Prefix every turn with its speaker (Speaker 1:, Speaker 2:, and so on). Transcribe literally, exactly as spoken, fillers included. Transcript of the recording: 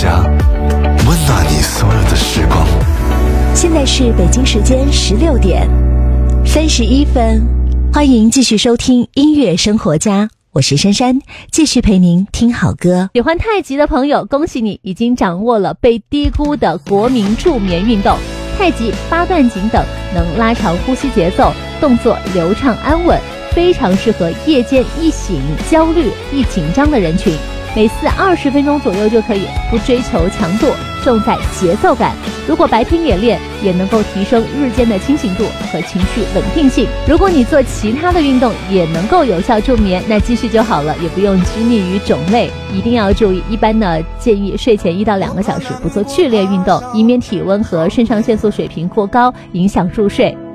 Speaker 1: 家，温暖你所有的时光。
Speaker 2: 现在是北京时间十六点三十一分，欢迎继续收听音乐生活家，我是珊珊，继续陪您听好歌。
Speaker 3: 喜欢太极的朋友，恭喜你已经掌握了被低估的国民助眠运动。太极、八段锦等能拉长呼吸节奏，动作流畅安稳，非常适合夜间易醒、焦虑、易紧张的人群。每次二十分钟左右就可以，不追求强度，重在节奏感。如果白天也练，也能够提升日间的清醒度和情绪稳定性。如果你做其他的运动也能够有效助眠，那继续就好了，也不用拘泥于种类。一定要注意，一般呢建议睡前一到两个小时不做剧烈运动，以免体温和肾上腺素水平过高，影响入睡。